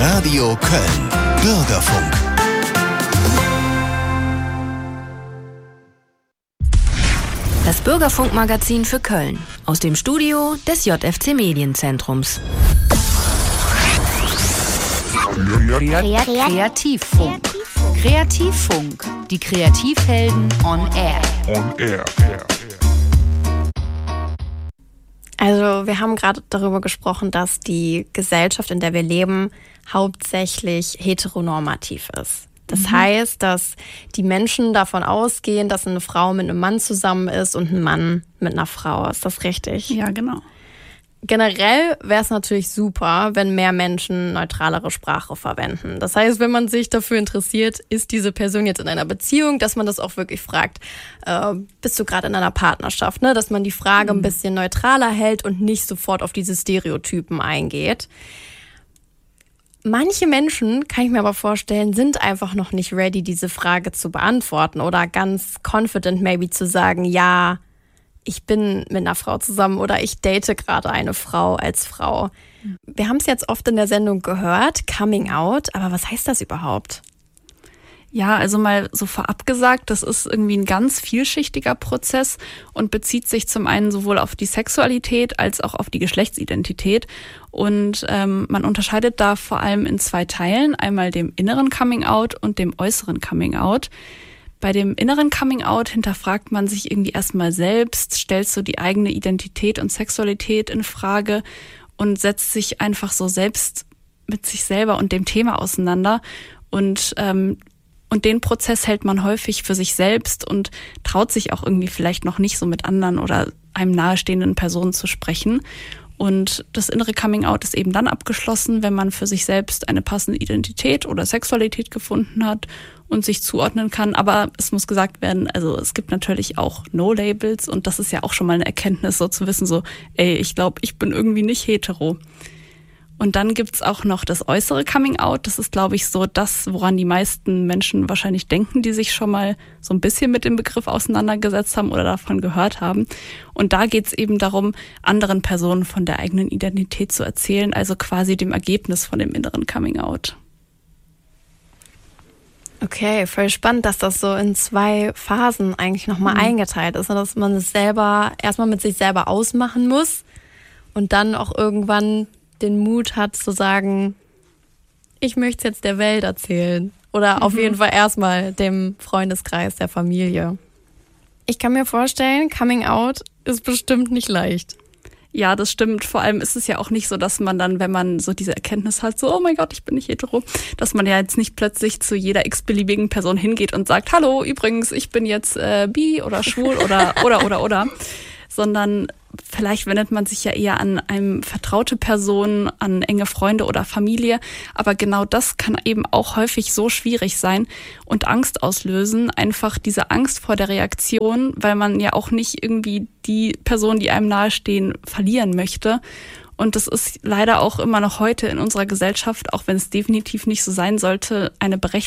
Radio Köln. Bürgerfunk. Das Bürgerfunk-Magazin für Köln. Aus dem Studio des JFC Medienzentrums. Kreativfunk. Kreativfunk. Die Kreativhelden on Air. Also wir haben gerade darüber gesprochen, dass die Gesellschaft, in der wir leben, hauptsächlich heteronormativ ist. Das heißt, dass die Menschen davon ausgehen, dass eine Frau mit einem Mann zusammen ist und ein Mann mit einer Frau. Ist das richtig? Ja, genau. Generell wäre es natürlich super, wenn mehr Menschen neutralere Sprache verwenden. Das heißt, wenn man sich dafür interessiert, ist diese Person jetzt in einer Beziehung, dass man das auch wirklich fragt, bist du gerade in einer Partnerschaft, ne? Dass man die Frage ein bisschen neutraler hält und nicht sofort auf diese Stereotypen eingeht. Manche Menschen, kann ich mir aber vorstellen, sind einfach noch nicht ready, diese Frage zu beantworten oder ganz confident maybe zu sagen, ja, ich bin mit einer Frau zusammen oder ich date gerade eine Frau als Frau. Wir haben es jetzt oft in der Sendung gehört, Coming Out, aber was heißt das überhaupt? Ja, also mal so vorab gesagt, das ist irgendwie ein ganz vielschichtiger Prozess und bezieht sich zum einen sowohl auf die Sexualität als auch auf die Geschlechtsidentität. Und man unterscheidet da vor allem in zwei Teilen, einmal dem inneren Coming Out und dem äußeren Coming Out. Bei dem inneren Coming Out hinterfragt man sich irgendwie erstmal selbst, stellt so die eigene Identität und Sexualität in Frage und setzt sich einfach so selbst mit sich selber und dem Thema auseinander. Und den Prozess hält man häufig für sich selbst und traut sich auch irgendwie vielleicht noch nicht so mit anderen oder einem nahestehenden Personen zu sprechen. Und das innere Coming Out ist eben dann abgeschlossen, wenn man für sich selbst eine passende Identität oder Sexualität gefunden hat und sich zuordnen kann. Aber es muss gesagt werden, also es gibt natürlich auch No-Labels und das ist ja auch schon mal eine Erkenntnis, so zu wissen, so, ey, ich glaube, ich bin irgendwie nicht hetero. Und dann gibt's auch noch das äußere Coming Out. Das ist, glaube ich, so das, woran die meisten Menschen wahrscheinlich denken, die sich schon mal so ein bisschen mit dem Begriff auseinandergesetzt haben oder davon gehört haben. Und da geht's eben darum, anderen Personen von der eigenen Identität zu erzählen, also quasi dem Ergebnis von dem inneren Coming Out. Okay, voll spannend, dass das so in zwei Phasen eigentlich nochmal eingeteilt ist, dass man es selber erstmal mit sich selber ausmachen muss und dann auch irgendwann den Mut hat zu sagen, ich möchte es jetzt der Welt erzählen. Oder auf jeden Fall erstmal dem Freundeskreis, der Familie. Ich kann mir vorstellen, Coming Out ist bestimmt nicht leicht. Ja, das stimmt. Vor allem ist es ja auch nicht so, dass man dann, wenn man so diese Erkenntnis hat, so, oh mein Gott, ich bin nicht hetero, dass man ja jetzt nicht plötzlich zu jeder x-beliebigen Person hingeht und sagt, hallo, übrigens, ich bin jetzt bi oder schwul oder. Sondern vielleicht wendet man sich ja eher an eine vertraute Person, an enge Freunde oder Familie. Aber genau das kann eben auch häufig so schwierig sein und Angst auslösen. Einfach diese Angst vor der Reaktion, weil man ja auch nicht irgendwie die Personen, die einem nahestehen, verlieren möchte. Und das ist leider auch immer noch heute in unserer Gesellschaft, auch wenn es definitiv nicht so sein sollte, eine berechtigte